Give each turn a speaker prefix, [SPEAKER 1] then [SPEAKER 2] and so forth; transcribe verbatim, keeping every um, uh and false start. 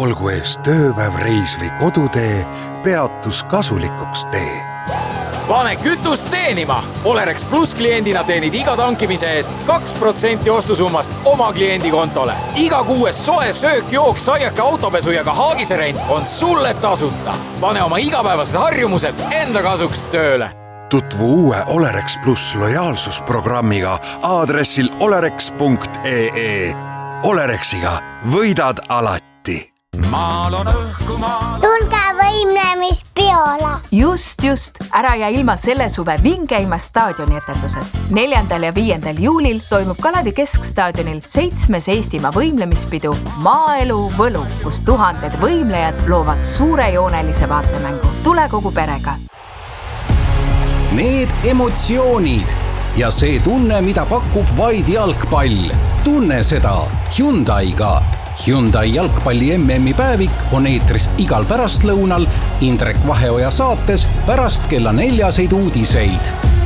[SPEAKER 1] olgu ees tööpäev, reis või kodutee, peatus kasulikuks tee.
[SPEAKER 2] Pane kütust teenima! Olerex Plus kliendina teenid iga tankimise eest kaks protsenti ostusummast oma kliendi kontole. Iga kuues soe söök, jook, saiake, autopesu ja ka haagiserent on sulle tasuta. Pane oma igapäevased harjumused enda kasuks tööle.
[SPEAKER 1] Tutvu uue Olerex Plus lojaalsusprogrammiga aadressil olerex punkt ee. Olerexiga võidad alati.
[SPEAKER 3] Maal on õhku maal.
[SPEAKER 4] Tulge võimlemispeole.
[SPEAKER 5] Just, just. Ära jää ilma selle suve vingeima staadioni etendusest. neljandal ja viiendal juulil toimub Kalevi Keskstaadionil seitsmes Eestimaa võimlemispidu Maaelu Võlu, kus tuhanded võimlejad loovad suurejoonelise vaatemängu. Tule kogu perega.
[SPEAKER 6] Need emotsioonid ja see tunne, mida pakub vaid jalgpall. Tunne seda Hyundai'ga. Hyundai jalgpalli M M-i päevik on eetris igal pärastlõunal Indrek Vaheoja saates pärast kella neljaseid uudiseid.